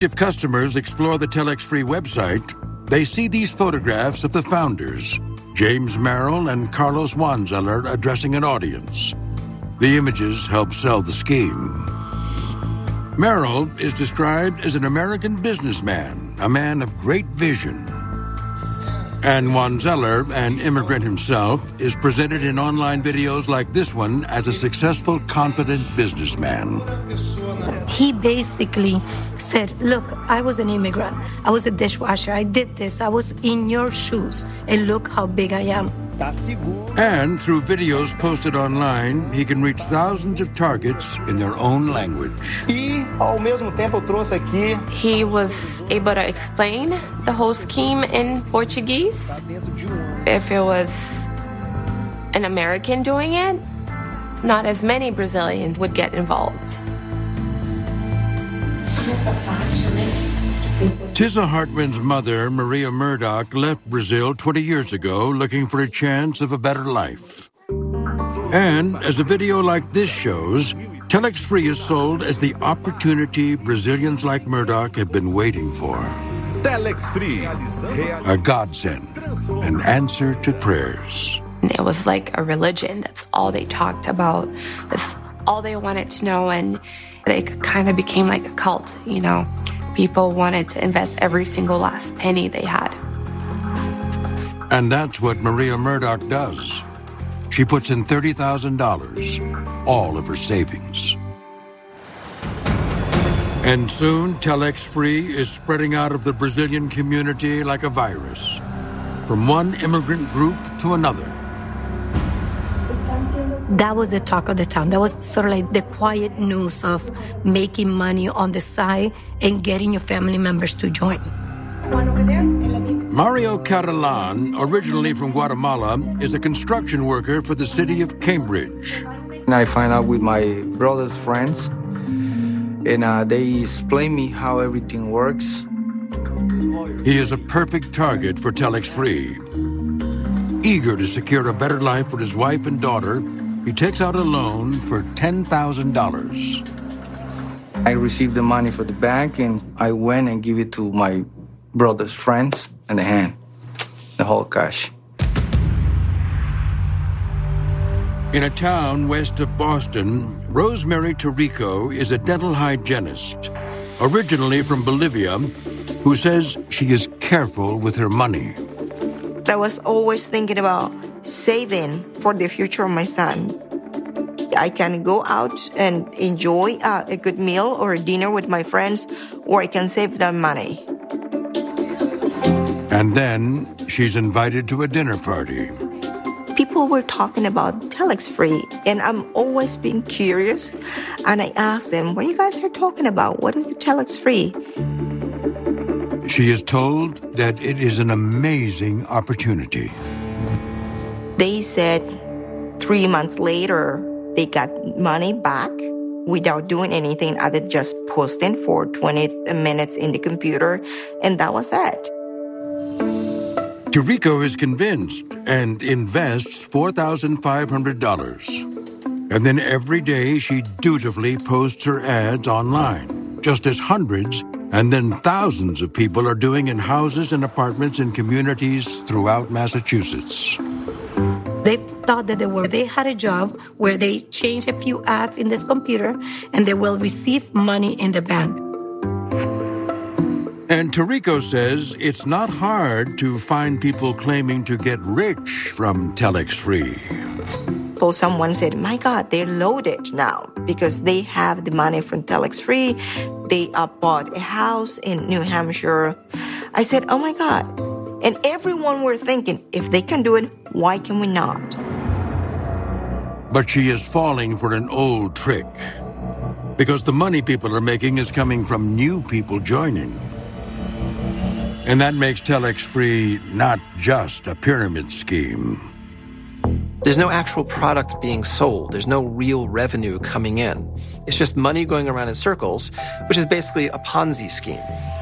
If customers explore the Telex Free website, they see these photographs of the founders, James Merrill and Carlos Wanzeller, addressing an audience. The images help sell the scheme. Merrill is described as an American businessman, a man of great vision. And Wanzeller, an immigrant himself, is presented in online videos like this one as a successful, confident businessman. He basically said, look, I was an immigrant. I was a dishwasher. I did this. I was in your shoes. And look how big I am. And through videos posted online, he can reach thousands of targets in their own language. Ao mesmo tempo, eu trouxe aqui. He was able to explain the whole scheme in Portuguese. If it was an American doing it, not as many Brazilians would get involved. Tissa Hartman's mother, Maria Murdoch, left Brazil 20 years ago looking for a chance of a better life. And as a video like this shows, Telex Free is sold as the opportunity Brazilians like Murdoch have been waiting for. Telex Free. A godsend, an answer to prayers. It was like a religion. That's all they talked about. That's all they wanted to know. And it kind of became like a cult, you know. People wanted to invest every single last penny they had. And that's what Maria Murdoch does. She puts in $30,000, all of her savings. And soon, Telex Free is spreading out of the Brazilian community like a virus, from one immigrant group to another. That was the talk of the town. That was sort of like the quiet news of making money on the side and getting your family members to join. Mario Catalan, originally from Guatemala, is a construction worker for the city of Cambridge. And I find out with my brother's friends, and they explain me how everything works. He is a perfect target for Telex Free. Eager to secure a better life for his wife and daughter, he takes out a loan for $10,000. I received the money from the bank, and I went and give it to my brother's friends and the hand, the whole cash. In a town west of Boston, Rosemary Tirico is a dental hygienist, originally from Bolivia, who says she is careful with her money. I was always thinking about saving for the future of my son. I can go out and enjoy a good meal or a dinner with my friends, or I can save that money. And then she's invited to a dinner party. People were talking about Telex Free, and I'm always being curious. And I asked them, what you guys are talking about? What is the Telex Free? She is told that it is an amazing opportunity. They said 3 months later, they got money back without doing anything other than just posting for 20 minutes in the computer, and that was it. Tirico is convinced and invests $4,500. And then every day she dutifully posts her ads online, just as hundreds and then thousands of people are doing in houses and apartments in communities throughout Massachusetts. They thought that they had a job where they change a few ads in this computer and they will receive money in the bank. And Tirico says it's not hard to find people claiming to get rich from Telex Free. Well, someone said, my God, they're loaded now because they have the money from Telex Free. They bought a house in New Hampshire. I said, oh my God. And everyone were thinking, if they can do it, why can we not? But she is falling for an old trick because the money people are making is coming from new people joining. And that makes Telex Free not just a pyramid scheme. There's no actual product being sold. There's no real revenue coming in. It's just money going around in circles, which is basically a Ponzi scheme.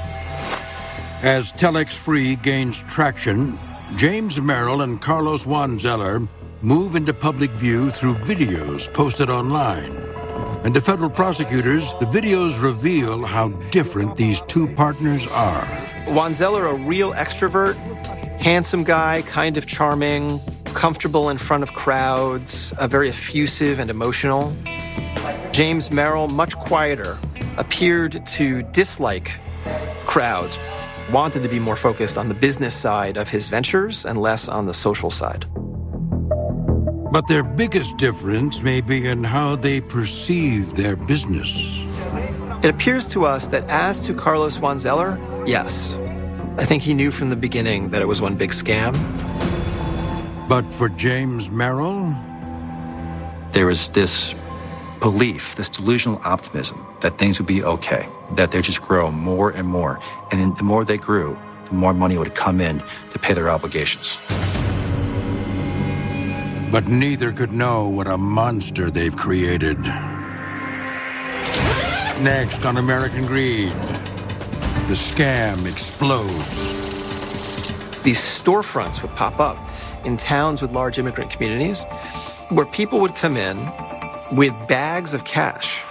As Telex Free gains traction, James Merrill and Carlos Wanzeller move into public view through videos posted online. And to federal prosecutors, the videos reveal how different these two partners are. Juan Zeller, a real extrovert, handsome guy, kind of charming, comfortable in front of crowds, very effusive and emotional. James Merrill, much quieter, appeared to dislike crowds, wanted to be more focused on the business side of his ventures and less on the social side. But their biggest difference may be in how they perceive their business. It appears to us that as to Carlos Juan Zeller, yes, I think he knew from the beginning that it was one big scam. But for James Merrill? There was this belief, this delusional optimism that things would be okay, that they'd just grow more and more. And then the more they grew, the more money would come in to pay their obligations. But neither could know what a monster they've created. Next on American Greed, the scam explodes. These storefronts would pop up in towns with large immigrant communities where people would come in with bags of cash